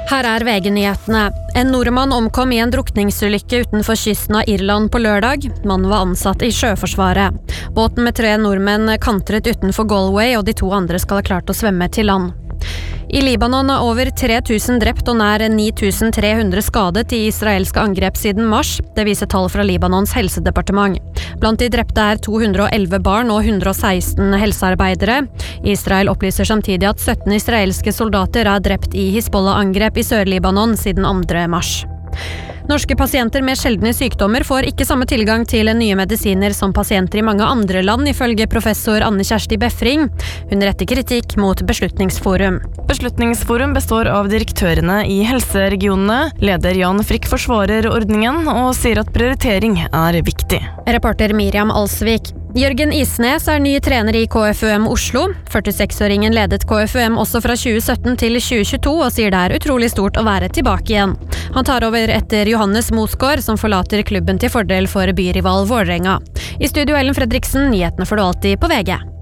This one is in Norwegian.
Her VG-nyhetene. En nordmann omkom i en drukningsulykke utenfor kysten av Irland på lørdag. Mannen var ansatt i Sjøforsvaret. Båten med 3 nordmenn kantret utenfor Galway, og de 2 andre skal ha klart å svømme til land. I Libanon over 3000 drept og nær 9300 skadet i israelske angrep siden mars. Det viser tall fra Libanons helsedepartement. Blant de drepte 211 barn og 116 helsearbeidere. Israel opplyser samtidig at 17 israelske soldater drept i Hizbollah-angrep i Sør-Libanon siden 2. mars. Norske pasienter med sjeldne sykdommer får ikke samme tilgang til nye medisiner som pasienter i mange andre land, ifølge professor Anne Kjersti Befring. Hun retter kritikk mot Beslutningsforum. Beslutningsforum består av direktørene i helseregionene. Leder Jan Frikk forsvarer ordningen og sier at prioritering viktig. Reporter Miriam Alsvik. Jørgen Isnes ny trener i KFUM Oslo. 46-åringen ledet KFUM også fra 2017 til 2022 og sier det utrolig stort å være tilbake igjen. Han tar over etter Johannes Mosgaard, som forlater klubben til fordel for byrival Vålerenga. I studio Ellen Fredriksen, nyhetene får du alltid på VG.